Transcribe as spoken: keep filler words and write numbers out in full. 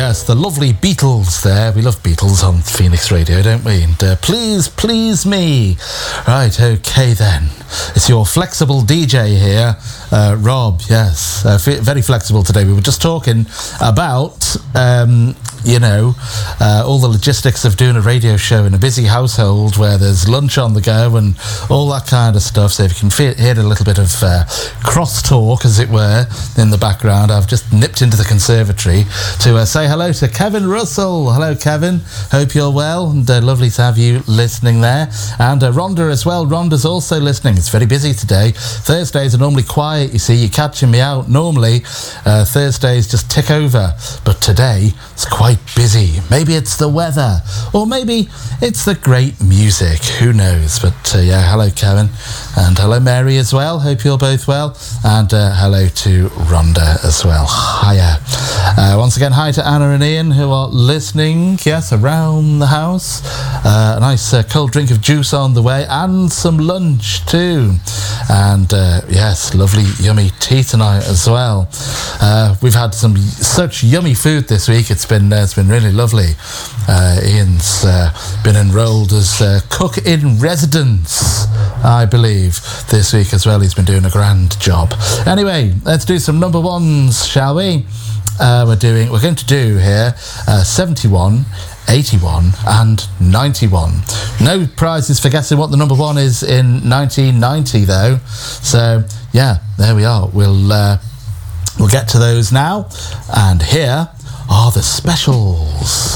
yes, the lovely Beatles there. We love Beatles on Phoenix Radio, don't we? And uh, Please Please Me. Right, okay then. It's your flexible D J here, uh, Rob, yes. Uh, f- very flexible today. We were just talking about, um, you know, uh, all the logistics of doing a radio show in a busy household where there's lunch on the go and all that kind of stuff. So if you can fe- hear a little bit of uh, cross-talk, as it were, in the background, I've just nipped into the conservatory to uh, say hello to Kevin Russell. Hello, Kevin. Hope you're well, and uh, lovely to have you listening there. And uh, Rhonda as well. Rhonda's also listening. It's very busy today. Thursdays are normally quiet, you see. You're catching me out. Normally, uh, Thursdays just tick over. But today, it's quite busy. Maybe it's the weather, or maybe it's the great music. Who knows? But uh, yeah, hello, Kevin. And hello, Mary, as well. Hope you're both well. And uh, hello to Rhonda as well. Hiya. Uh, once again, hi to Anna and Ian, who are listening, yes, around the house. Uh, a nice uh, cold drink of juice on the way, and some lunch too. And uh, yes, lovely, yummy tea tonight as well. Uh, we've had some such yummy food this week. It's been uh, it's been really lovely. Uh, Ian's uh, been enrolled as uh, cook in residence, I believe, this week as well. He's been doing a grand job. Anyway, let's do some number ones, shall we? Uh, we're doing. We're going to do here uh, seventy-one, eighty-one, and ninety-one. No prizes for guessing what the number one is in nineteen ninety, though. So yeah, there we are. We'll uh, we'll get to those now. And here are the specials.